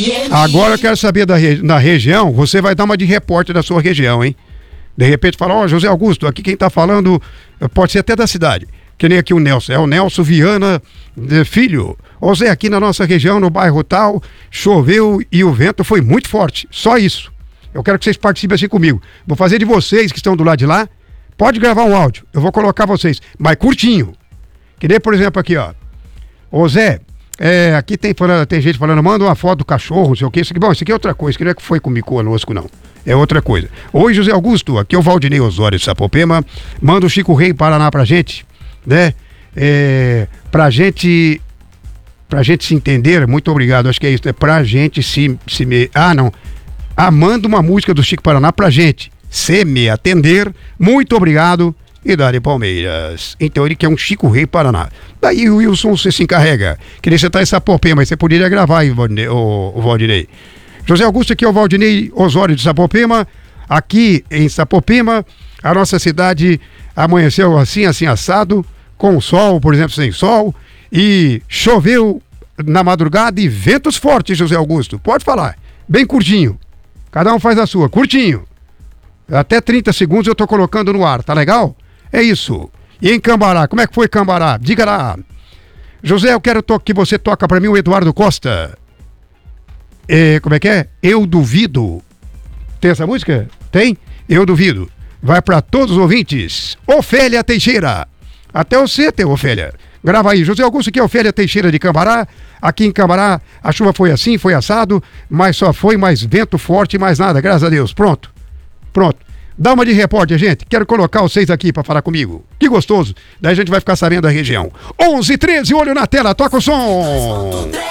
Agora eu quero saber na região, você vai dar uma de repórter da sua região, hein? De repente fala, ó, José Augusto, aqui quem tá falando pode ser até da cidade. Que nem aqui o Nelson, é o Nelson Viana Filho. Ô Zé, aqui na nossa região, no bairro tal, choveu e o vento foi muito forte. Só isso. Eu quero que vocês participem assim comigo. Vou fazer de vocês que estão do lado de lá. Pode gravar um áudio. Eu vou colocar vocês, mas curtinho. Que nem, por exemplo, aqui, ó. Ô Zé, aqui tem gente falando, manda uma foto do cachorro, não sei o que. Isso aqui é outra coisa, que não é que foi comigo conosco, não. É outra coisa. Oi, José Augusto, aqui é o Valdinei Osório de Sapopema. Manda o Chico Rei Paraná pra gente, né? Pra gente se entender, muito obrigado, acho que é isso, é pra gente manda uma música do Chico Paraná pra gente, se me atender, muito obrigado, e Dali Palmeiras. Então ele quer um Chico Rei Paraná. Daí o Wilson, você se encarrega, que nem você tá em Sapopema, mas você poderia gravar aí, o Valdinei. José Augusto, aqui é o Valdinei Osório de Sapopema. Aqui em Sapopema, a nossa cidade amanheceu assim assado, com sol, por exemplo, sem sol, e choveu na madrugada e ventos fortes, José Augusto. Pode falar, bem curtinho. Cada um faz a sua, curtinho. Até 30 segundos eu tô colocando no ar, tá legal? É isso. E em Cambará, como é que foi Cambará? Diga lá. José, eu quero que você toca pra mim o Eduardo Costa. Como é que é? Eu Duvido. Tem essa música? Tem? Eu Duvido. Vai pra todos os ouvintes. Ofélia Teixeira. Até você tem, Ofélia. Grava aí. José Augusto, aqui é Ofélia Teixeira de Cambará. Aqui em Cambará, a chuva foi assim, foi assado, mas só foi mais vento forte e mais nada, graças a Deus. Pronto. Dá uma de repórter, gente. Quero colocar vocês aqui pra falar comigo. Que gostoso. Daí a gente vai ficar sabendo da região. 11:13, olho na tela, toca o som.